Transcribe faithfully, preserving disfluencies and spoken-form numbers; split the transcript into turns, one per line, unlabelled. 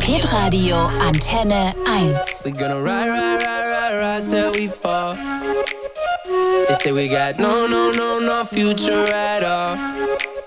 Hitradio Antenne eins.
We gonna ride, ride, ride, ride, ride till we fall. They say we got no, no, no, no future at all.